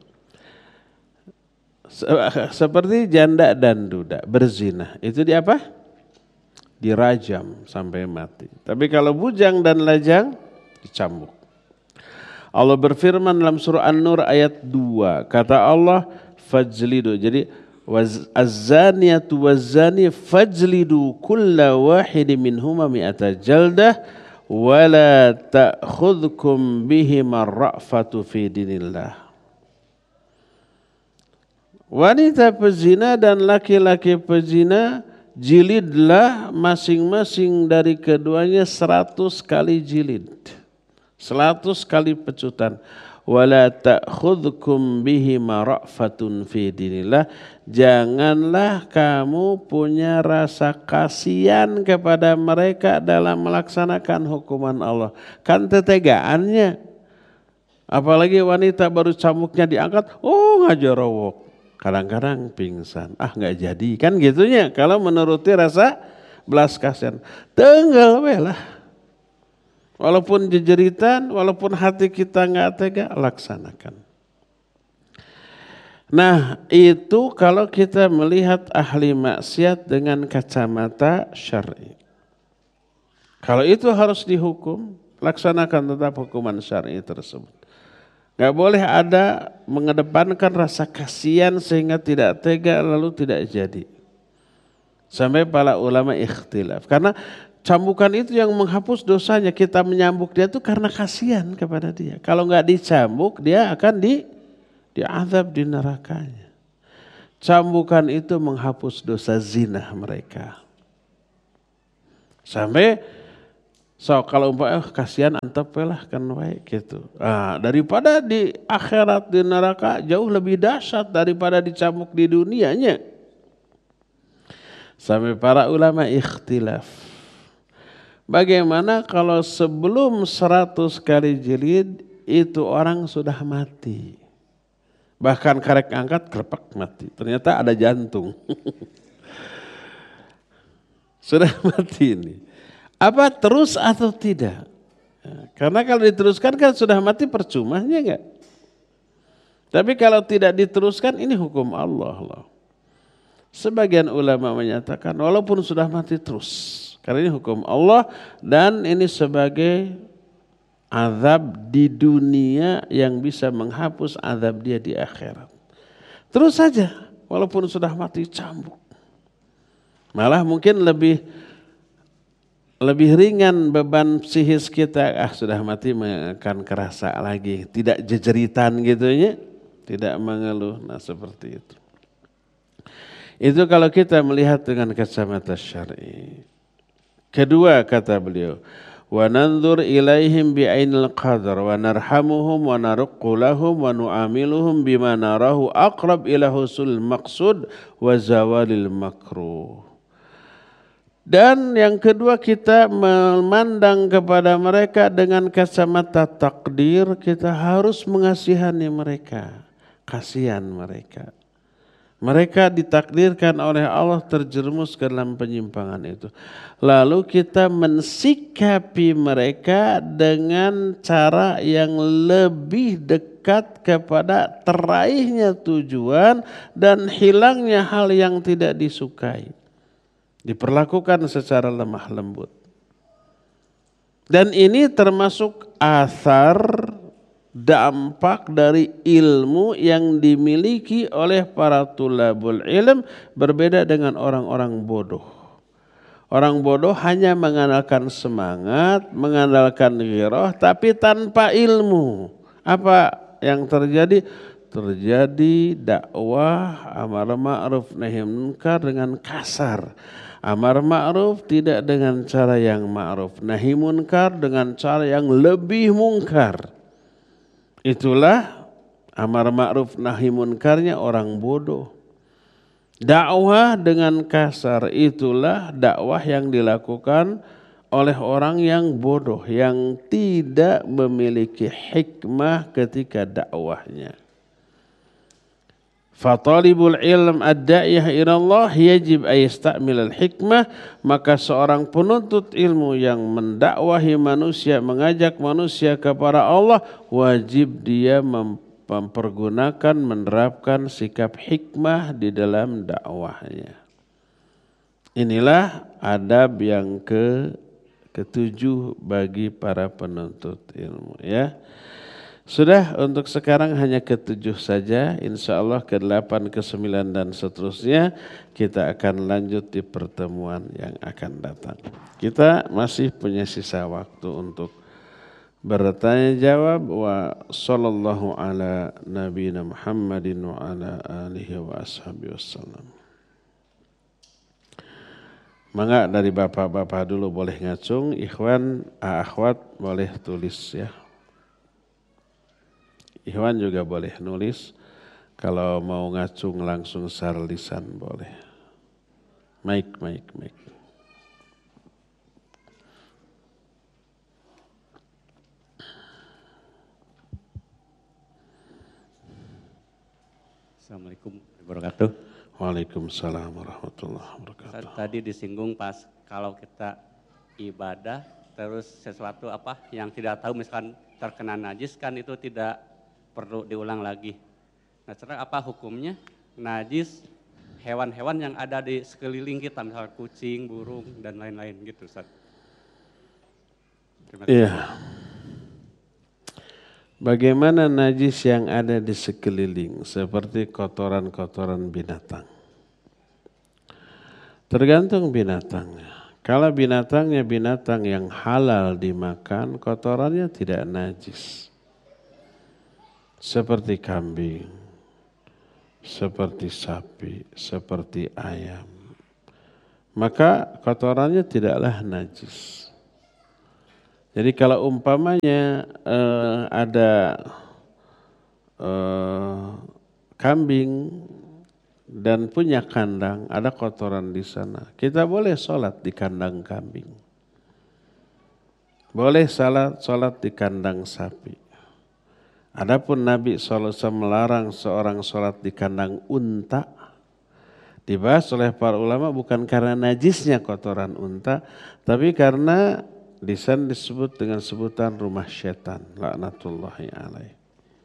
Seperti janda dan duda berzina, itu di apa? Dirajam sampai mati. Tapi kalau bujang dan lajang dicambuk. Allah berfirman dalam surah An-Nur ayat dua, kata Allah fajlidu. Jadi az-zaniyatu waz-zani fajlidu kulla wahidin minhuma mi'ata jaldah wala ta'khudhukum bihima ra'fatu fi dinillah. Wanita pezina dan laki-laki pezina, jilidlah masing-masing dari keduanya seratus kali jilid. Seratus kali pecutan. Wala ta'khudhukum bihima ra'fatun fi dinillah. Janganlah kamu punya rasa kasihan kepada mereka dalam melaksanakan hukuman Allah. Kan tetegaannya. Apalagi wanita baru cambuknya diangkat, oh ngajarowok. Kadang-kadang pingsan, ah nggak jadi, kan gitunya. Kalau menuruti rasa belas kasihan, tenggal we lah. Walaupun jejeritan, walaupun hati kita nggak tega, laksanakan. Nah itu kalau kita melihat ahli maksiat dengan kacamata syar'i. Kalau itu harus dihukum, laksanakan tetap hukuman syar'i tersebut. Gak boleh ada mengedepankan rasa kasihan sehingga tidak tega lalu tidak jadi. Sampai para ulama ikhtilaf. Karena cambukan itu yang menghapus dosanya. Kita menyambuk dia itu karena kasihan kepada dia. Kalau nggak dicambuk, dia akan di diazab di nerakanya. Cambukan itu menghapus dosa zina mereka. Sampai so kalau umpamanya oh, kasihan antep lah kan baik gitu. Nah, daripada di akhirat di neraka jauh lebih dahsyat daripada dicambuk di dunianya. Sampai para ulama ikhtilaf. Bagaimana kalau sebelum seratus kali jilid itu orang sudah mati. Bahkan karek angkat krepak mati. Ternyata ada jantung. Sudah mati ini. Apa terus atau tidak? Karena kalau diteruskan kan sudah mati percuma, ya enggak? Tapi kalau tidak diteruskan ini hukum Allah loh. Sebagian ulama menyatakan walaupun sudah mati terus. Karena ini hukum Allah dan ini sebagai azab di dunia yang bisa menghapus azab dia di akhirat. Terus saja walaupun sudah mati cambuk. Malah mungkin lebih lebih ringan beban psikis kita. Ah sudah mati akan kerasa lagi. Tidak jejeritan gitu ya. Tidak mengeluh. Nah seperti itu. Itu kalau kita melihat dengan kacamata syar'i. Kedua kata beliau, wa nanzur ilaihim bi'ainil qadar wa narhamuhum wa naruqqu lahum wa nu'amiluhum bima narahu aqrab ila husul maqsud wa zawalil makruh. Dan yang kedua kita memandang kepada mereka dengan kacamata takdir, kita harus mengasihani mereka, kasihan mereka. Mereka ditakdirkan oleh Allah terjerumus ke dalam penyimpangan itu. Lalu kita mensikapi mereka dengan cara yang lebih dekat kepada teraihnya tujuan dan hilangnya hal yang tidak disukai. Diperlakukan secara lemah lembut. Dan ini termasuk asar dampak dari ilmu yang dimiliki oleh para tulabul ilm berbeda dengan orang-orang bodoh. Orang bodoh hanya mengandalkan semangat, mengandalkan ghirah, tapi tanpa ilmu. Apa yang terjadi? Terjadi dakwah amar ma'ruf nahi munkar dengan kasar. Amar ma'ruf tidak dengan cara yang ma'ruf. Nahi munkar dengan cara yang lebih munkar. Itulah amar ma'ruf nahi munkarnya orang bodoh. Dakwah dengan kasar itulah dakwah yang dilakukan oleh orang yang bodoh, yang tidak memiliki hikmah ketika dakwahnya. Fatalibul ilm ad-da'iyah ila Allah yajib ayastamil al-hikmah, maka seorang penuntut ilmu yang mendakwahi manusia, mengajak manusia kepada Allah, wajib dia mempergunakan, menerapkan sikap hikmah di dalam dakwahnya. Inilah adab yang ke ketujuh bagi para penuntut ilmu ya. Sudah untuk sekarang hanya ketujuh saja, insya Allah ke delapan, ke sembilan dan seterusnya kita akan lanjut di pertemuan yang akan datang. Kita masih punya sisa waktu untuk bertanya jawab. Wa sallallahu ala nabiyina Muhammadin wa ala alihi wa ashabihi wassalam. Mangga dari bapak-bapak dulu boleh ngacung, ikhwan, akhwat boleh tulis ya. Ikhwan juga boleh nulis, kalau mau ngacung langsung secara lisan boleh. Mic, mic, mic. Assalamualaikum warahmatullahi wabarakatuh. Waalaikumsalam warahmatullahi wabarakatuh. Tadi disinggung pas kalau kita ibadah terus sesuatu apa yang tidak tahu misalkan terkena najis kan itu tidak perlu diulang lagi. Nah, sekarang apa hukumnya najis hewan-hewan yang ada di sekeliling kita, misalnya kucing, burung, dan lain-lain gitu, Ustaz. Terima kasih. Iya. Bagaimana najis yang ada di sekeliling seperti kotoran-kotoran binatang? Tergantung binatangnya. Kalau binatangnya binatang yang halal dimakan, kotorannya tidak najis. Seperti kambing, seperti sapi, seperti ayam. Maka kotorannya tidaklah najis. Jadi kalau umpamanya eh, ada eh, kambing dan punya kandang, ada kotoran di sana, kita boleh sholat di kandang kambing. Boleh sholat, sholat di kandang sapi. Adapun Nabi shallallahu alaihi wasallam melarang seorang sholat di kandang unta, dibahas oleh para ulama bukan karena najisnya kotoran unta, tapi karena di sana disebut dengan sebutan rumah syaitan, laknatullahi alaih.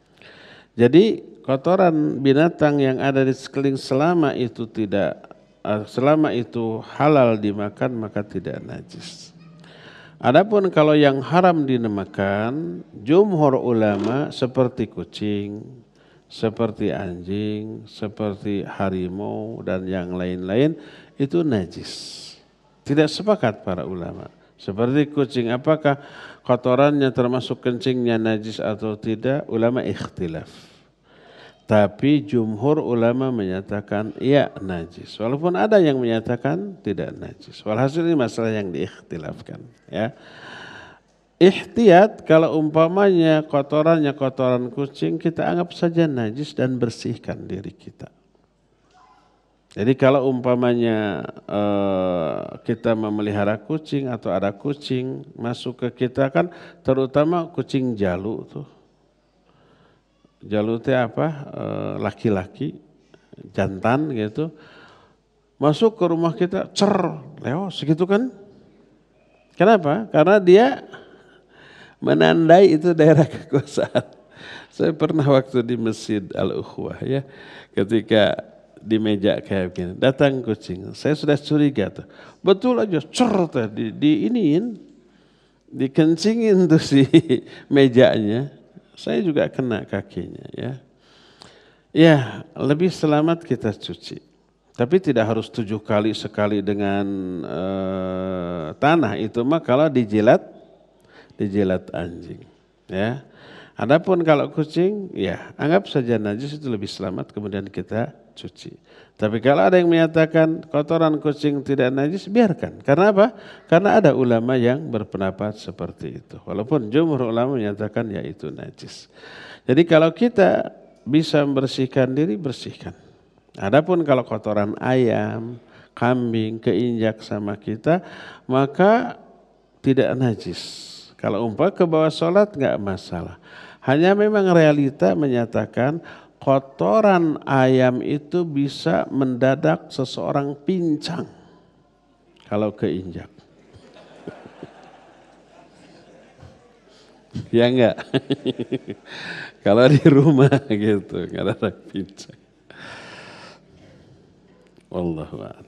Jadi kotoran binatang yang ada di sekeliling selama itu tidak, selama itu halal dimakan maka tidak najis. Adapun kalau yang haram dimakan, jumhur ulama seperti kucing, seperti anjing, seperti harimau dan yang lain-lain itu najis. Tidak sepakat para ulama. Seperti kucing, apakah kotorannya termasuk kencingnya najis atau tidak? Ulama ikhtilaf. Tapi jumhur ulama menyatakan iya najis. Walaupun ada yang menyatakan tidak najis. Walhasil ini masalah yang diikhtilafkan. Ya. Ihtiyat kalau umpamanya kotorannya kotoran kucing, kita anggap saja najis dan bersihkan diri kita. Jadi kalau umpamanya uh, kita memelihara kucing atau ada kucing masuk ke kita kan, terutama kucing jalu tuh. Jalu itu apa? Uh, laki-laki, jantan gitu. Masuk ke rumah kita, cer, leo segitu kan? Kenapa? Karena dia menandai itu daerah kekuasaan. Saya pernah waktu di Masjid Al-Ukhwah ya, ketika di meja kayak begini, datang kucing. Saya sudah curiga tuh. Betul aja, cer tuh, di, di iniin, dikencingin tuh si mejanya. Saya juga kena kakinya ya. Ya, lebih selamat kita cuci. Tapi tidak harus tujuh kali sekali dengan uh, tanah. Itu mah kalau dijilat, dijilat anjing. Ya. Adapun kalau kucing, ya anggap saja najis itu lebih selamat kemudian kita cuci. Tapi kalau ada yang menyatakan kotoran kucing tidak najis, biarkan. Karena apa? Karena ada ulama yang berpendapat seperti itu. Walaupun jumhur ulama menyatakan ya itu najis. Jadi kalau kita bisa membersihkan diri, bersihkan. Adapun kalau kotoran ayam, kambing keinjak sama kita, maka tidak najis. Kalau umpah ke bawah sholat nggak masalah. Hanya memang realita menyatakan kotoran ayam itu bisa mendadak seseorang pincang kalau keinjak. Ya enggak? Kalau di rumah gitu, kadang pincang. Wallahu a'lam.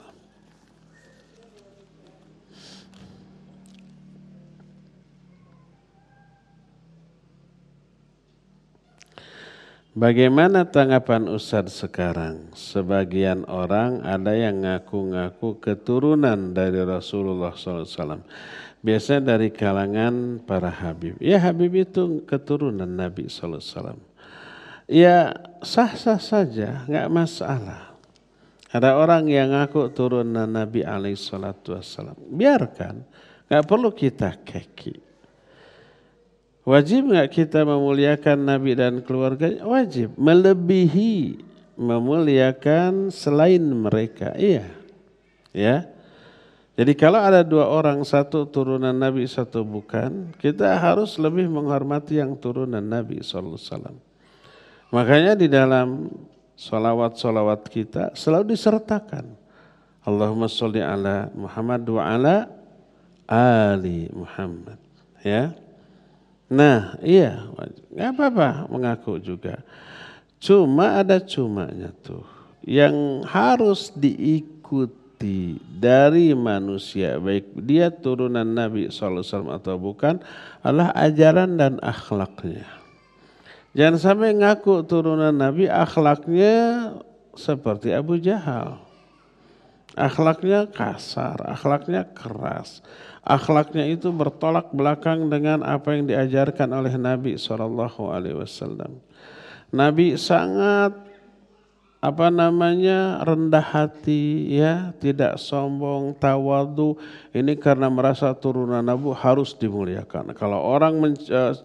Bagaimana tanggapan Ustadz sekarang? Sebagian orang ada yang ngaku-ngaku keturunan dari Rasulullah shallallahu alaihi wasallam. Biasanya dari kalangan para Habib. Ya Habib itu keturunan Nabi shallallahu alaihi wasallam. Ya sah-sah saja, nggak masalah. Ada orang yang ngaku turunan Nabi alaihi salatu wassalam. Biarkan, nggak perlu kita keki. Wajib nggak kita memuliakan Nabi dan keluarganya? Wajib, melebihi memuliakan selain mereka. Iya, ya. Jadi kalau ada dua orang, satu turunan Nabi, satu bukan, kita harus lebih menghormati yang turunan Nabi shallallahu alaihi wasallam. Makanya di dalam salawat-salawat kita selalu disertakan Allahumma sholli ala Muhammad wa ala ali Muhammad. Ya. Nah, iya, nggak apa-apa mengaku juga. Cuma ada cumanya tuh, yang harus diikuti dari manusia, baik dia turunan Nabi shallallahu alaihi wasallam atau bukan, adalah ajaran dan akhlaknya. Jangan sampai ngaku turunan Nabi, akhlaknya seperti Abu Jahal. Akhlaknya kasar, akhlaknya keras. Akhlaknya itu bertolak belakang dengan apa yang diajarkan oleh Nabi shallallahu alaihi wasallam. Nabi sangat apa namanya rendah hati, ya, tidak sombong, tawadu. Ini karena merasa turunan Nabi harus dimuliakan. Kalau orang men-